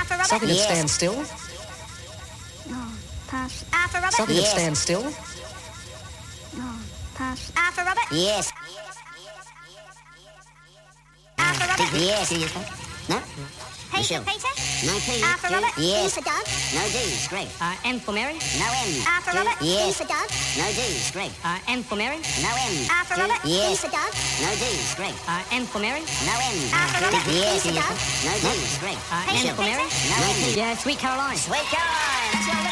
for Robert. Something that Yes. stands still. Oh, pass. R for Robert. Something Yes. that stands still. Oh, pass. R for Robert. Yes. R for Robert. Yes. No? P Michelle. for Peter. No P. R for Robert. Yes. D for Doug. No D. Greg. M for Mary. No M. R for Robert. D Yes. for Doug. No D. Greg. M for Mary. No M. R for Robert. D Yes. for Doug. No D. Greg. M for Mary. No M. R for Robert. D Yes. for Doug. No D. Greg. M for Mary. No M. Yeah, Sweet Caroline. Sweet Caroline. Let's go.